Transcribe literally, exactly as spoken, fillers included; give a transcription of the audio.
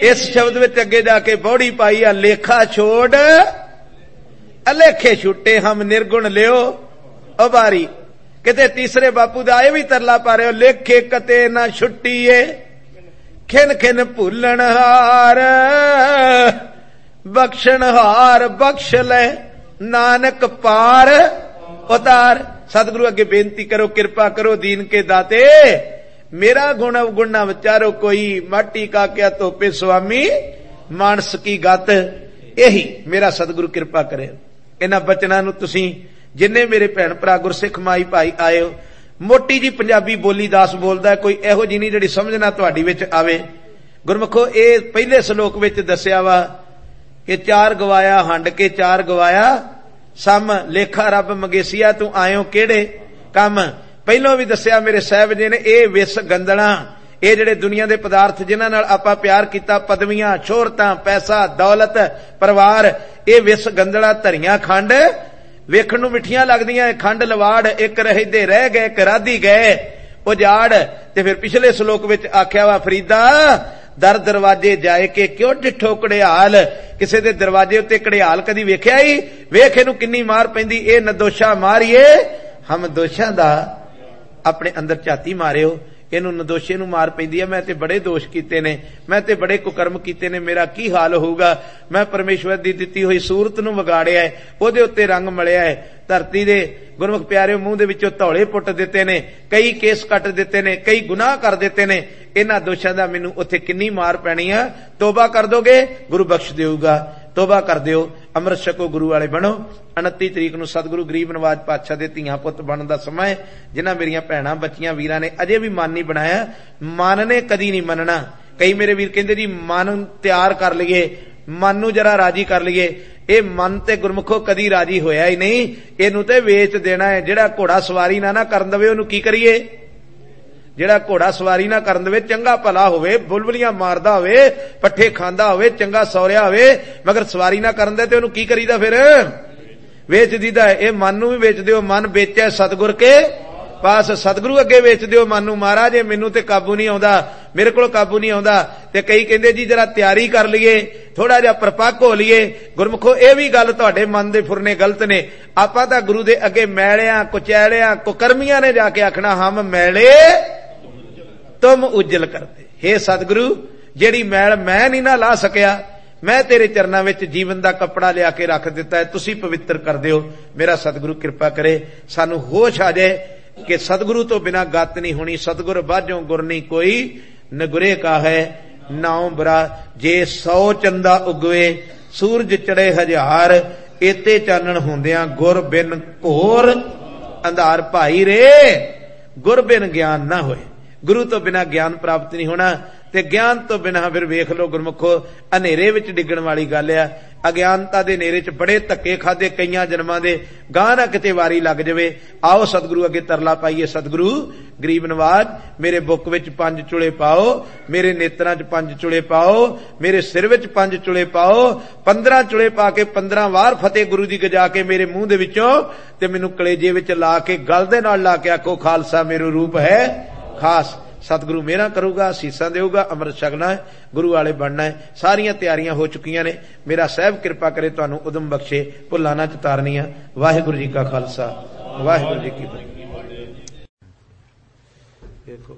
इस शब्द विच अगे जाके बौड़ी पाई आ, लेखा छोड़ अलेखे छुट्टे हम निर्गुण लियो उबारी। किते तीसरे बापू दा ये भी तरला पा रहे हो, लेखे कते ना छुट्टीए खिन खिन भूलन हार बख्शण हार बख्श ले नानक पार उतार। सतगुरु अगे बेनती करो, कृपा करो दीन के दाते, मेरा गुण अवगुण ना विचारो कोई, माटी का क्या तोपे स्वामी मानस की गत। यही मेरा सतगुरु कृपा करे। इन्हां बचनां नूं तुसीं जिन्ने मेरे भैण भरा गुरसिख माई भाई आए हो, मोटी जी पंजाबी बोली दास बोलदा है, कोई इहो जी नहीं जिहड़ी समझ ना तुहाडी विच आवे। गुरमुखो ये पहले श्लोक विच दस्सिया वा कि चार गवाया हंड के चार गवाया सम, लेखा रब मंगेसिया तू आयो केड़े कम। पहलों भी दस्सिया मेरे साहब जी ने, ये विस गंदना, ये जिहड़े दुनिया दे पदार्थ जिन्हां नाल आपां प्यार कीता, पदवियां शोहरतां पैसा दौलत परिवार, ये विस गंदड़ा धरियां खंड वेखण नूं मिठियां लगदियां, खंड लवाड़ एक रहदे रह गए एक राधी गए उजाड़। ते फिर पिछले श्लोक विच आख्या वा फरीदा दर दरवाजे जाए के क्यों डिठो कड़ियाल, किसी दे दरवाजे उत्ते कड़ियाल कदी वेख्या ही, वेख इहनूं किन्नी मार पैंदी, ए नदोशा मारिए हम दोषां दा अपने अंदर झाती मारियो, इनू नदोशे नू मार पैंदी है। मैं ते बड़े दोष कीते ने, मैं ते बड़े कुकर्म कीते ने, मेरा की हाल होगा। मैं परमेश्वर दी दित्ती हुई सूरत नू विगाड़िया है, ओदे उत्ते रंग मलिया है, धरती दे गुरमुख प्यारे मूंह दे विचों धौले पुट दिते ने, कई केस कट दिते ने, कई गुनाह कर दिते ने। इन्हां दोषां दा मैनू उत्थे किन्नी मार पैनी आ। तोबा कर दोगे गुरु बख्श देऊगा, तोबा कर दिओ, अमृत छको, गुरु वाले बनो। उनती तरीक नूं सतगुरु गरीब नवाज पातशाह दे धीआं पुत्त बनण दा समां है। जिन्हां मेरियां भैणां बच्चियां वीरां ने अजे भी मन नहीं बनाया, मन ने कदी नहीं मनना। कई मेरे वीर कहंदे जी मन तैयार कर लईए, मन नूं जरा राजी कर लईए। ये मन ते गुरमुखो कदी राजी होया ही नहीं, इहनूं ते वेच देना है। जिहड़ा घोड़ा सवारी ना ना करन दवे उहनूं की करिए, जिहड़ा घोड़ा सवारी ना करन दवे, चंगा भला होवे, बुलबुलियां मारदा होवे, पट्ठे खांदा होवे, चंगा सौरिया होवे, मगर सवारी ना करन दे ते उहनूं की करीदा, फिर वेच दीदा है। ये मन नूं भी वेच दिओ, मन बेचै सतगुर के पास, सतगुरु अगे वेच दिओ मन नूं, महाराज मैनू ते काबू नहीं आउंदा, मेरे कोल काबू नहीं आउंदा। ते कई कहंदे जी जरा तैयारी कर लईए, थोड़ा जिहा परपक्क हो लईए। गुरमुखो ये भी गल तुहाडे मन दे फुरने गलत ने। आपां तां गुरु दे अगे मैलियां कुचैलियां कुकर्मियां ने जाके आखना हम मैले तुम उज्जल करते। हे सतगुरु जेड़ी मैल मैं नहीं ना ला सकिया, मैं तेरे चरनां विच जीवन दा कपड़ा लिया के रख दिता है, तुसी पवित्र कर दिओ। मेरा सतगुरु कृपा करे, सानू होश आ जाए कि सतगुरु तो बिना गत नहीं होनी। सतगुर बाझों गुर नहीं कोई, नगुरे का है नाउ बरा। जे सौ चंदा उगवे सूरज चढ़े हजार, एते चानण होंदियां गुर बिन घोर अंधार। भाई रे गुर बिन ज्ञान ना होए, गुरु तो बिना ज्ञान प्राप्त नहीं होना, ते ज्ञान तो बिना फिर वेख लो गुरमुखो हनेरे विच डिगण वाली गल आ। अज्ञानता दे नेरे च बड़े धक्के खादे कईयां जन्मां दे, गां ना किते वारी लग जावे। आओ सतगुरु अगे तरला पाईए, सतगुरु गरीब नवाज मेरे बुक विच पंज चुले पाओ, मेरे नेत्रां च पंज चुले पाओ, मेरे सिर विच पंज चुले पाओ, पंद्रह चुले पा के पंद्रह वार फतेह गुरु दी गजा के मेरे मुंह दे विचों ते मैनू कलेजे विच ला के गल दे नाल ला के आखो खालसा मेरो रूप है खास। सतगुरु मेहरा करूगा, सीसा देऊगा, अमृत छकना है, गुरु वाले बनना है। सारियां तैयारियां हो चुकियां ने। मेरा साहब कृपा करे तुहानू उदम बख्शे, भुल्लां ना चतारनियां। वाहिगुरू जी का खालसा, वाहिगुरू जी की फतेह।